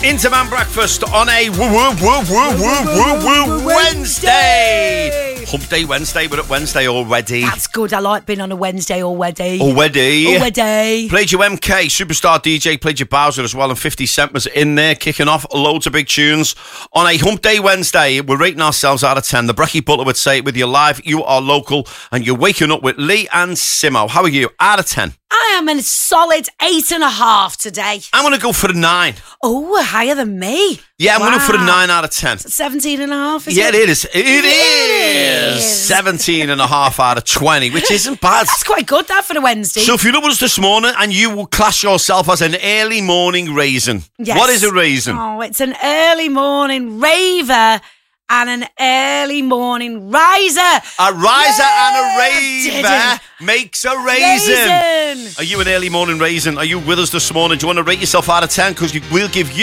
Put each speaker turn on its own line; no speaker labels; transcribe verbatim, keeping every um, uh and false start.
into Man Breakfast on a woo woo woo woo woo woo woo Wednesday. Hump Day Wednesday. We're at Wednesday already.
That's good. I like being on a Wednesday already.
Already.
Already.
Played your M K, Superstar D J, played your Bowser as well, and fifty Cent was in there, kicking off loads of big tunes. On a Hump Day Wednesday, we're rating ourselves out of ten. The Brecky Butler would say it with you live. You are local, and you're waking up with Lee and Simo. How are you? Out of ten.
I am a solid eight and a half today.
I'm going to go for a nine.
Oh, higher than me.
Yeah, I'm
wow.
going to go for a nine out of ten.
seventeen and a half, is
yeah,
it?
it is. It, it
is.
is. seventeen and a half out of twenty, which isn't bad.
That's quite good, that, for a Wednesday.
So if you're up with us this morning and you will class yourself as an early morning raisin.
Yes.
What is a raisin?
Oh, it's an early morning raver and an early morning riser.
A riser
yeah,
and a raver makes a raisin.
raisin.
Are you an early morning raisin? Are you with us this morning? Do you want to rate yourself out of ten? Because we'll give you